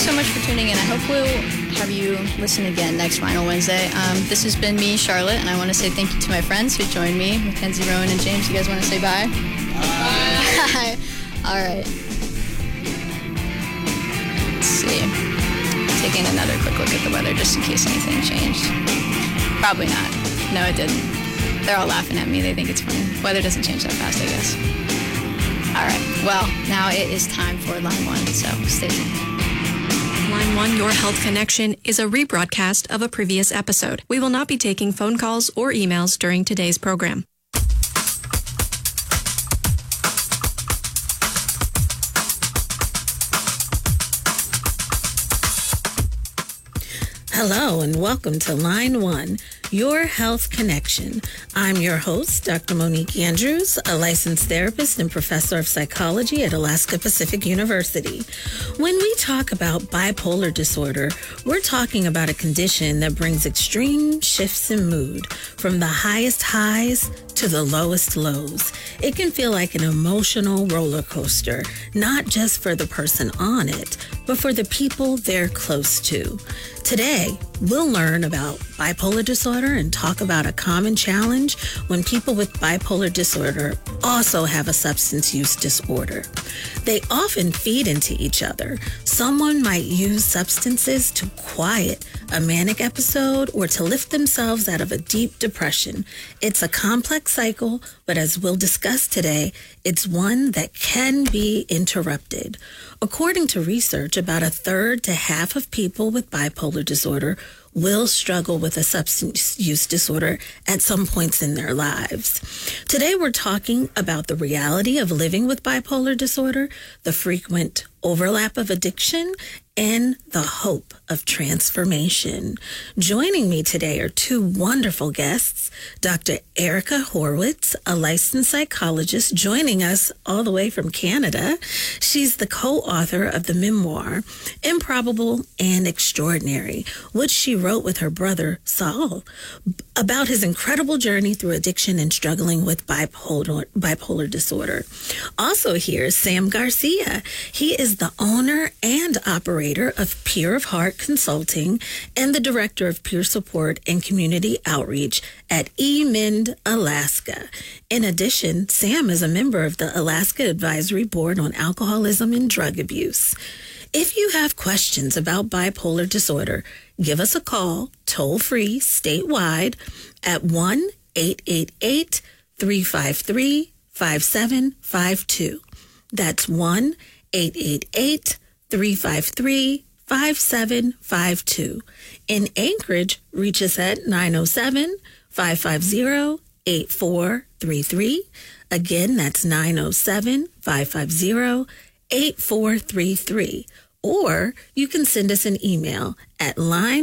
so much for tuning in. I hope we'll have you listen again next Final Wednesday. This has been me, Charlotte, and I want to say thank you to my friends who joined me, Mackenzie, Rowan, and James. You guys want to say bye? Bye. All right. Let's see. Taking another quick look at the weather just in case anything changed. Probably not. No, it didn't. They're all laughing at me. They think it's funny. Weather doesn't change that fast, I guess. All right. Well, now it is time for Line 1, so stay tuned. Line 1, Your Health Connection, is a rebroadcast of a previous episode. We will not be taking phone calls or emails during today's program. Hello and welcome to Line 1, Your Health Connection. I'm your host, Dr. Monique Andrews, a licensed therapist and professor of psychology at Alaska Pacific University. When we talk about bipolar disorder, we're talking about a condition that brings extreme shifts in mood, from the highest highs to the lowest lows. It can feel like an emotional roller coaster, not just for the person on it, but for the people they're close to. Today, we'll learn about bipolar disorder and talk about a common challenge when people with bipolar disorder also have a substance use disorder. They often feed into each other. Someone might use substances to quiet a manic episode or to lift themselves out of a deep depression. It's a complex cycle, but as we'll discuss today, it's one that can be interrupted. According to research, about a third to half of people with bipolar disorder will struggle with a substance use disorder at some points in their lives. Today, we're talking about the reality of living with bipolar disorder, the frequent overlap of addiction, and the hope of transformation. Joining me today are two wonderful guests, Dr. Erica Horwitz, a licensed psychologist joining us all the way from Canada. She's the co-author of the memoir, Improbable and Extraordinary, which she wrote with her brother, Saul, about his incredible journey through addiction and struggling with bipolar disorder. Also here is Sam Garcia. He is the owner and operator of Peer of Heart Consulting and the director of peer support and community outreach at eMend Alaska. In addition, Sam is a member of the Alaska Advisory Board on Alcoholism and Drug Abuse. If you have questions about bipolar disorder, give us a call, toll-free, statewide, at 1-888-353-5752. That's 1-888-353-5752. In Anchorage, reach us at 907-550-8433. Again, that's 907-550-8433. Or you can send us an email at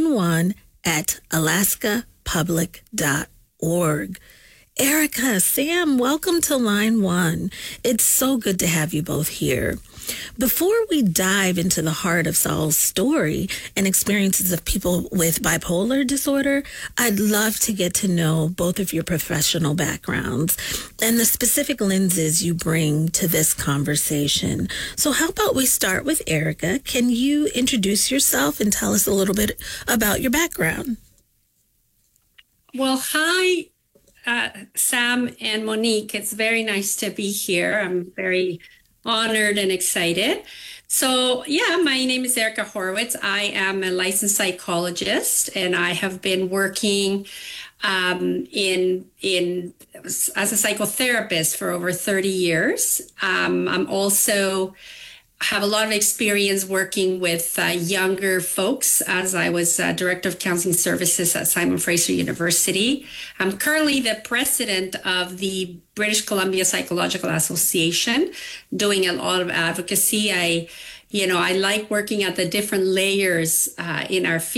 line1@alaskapublic.org. Erica, Sam, welcome to Line 1. It's so good to have you both here. Before we dive into the heart of Saul's story and experiences of people with bipolar disorder, I'd love to get to know both of your professional backgrounds and the specific lenses you bring to this conversation. So how about we start with Erica? Can you introduce yourself and tell us a little bit about your background? Well, hi, Sam and Monique. It's very nice to be here. I'm very honored and excited. So, my name is Erica Horwitz. I am a licensed psychologist, and I have been working as a psychotherapist for over 30 years. I'm also have a lot of experience working with younger folks as I was Director of Counseling Services at Simon Fraser University. I'm currently the president of the British Columbia Psychological Association, doing a lot of advocacy. I like working at the different layers in our field.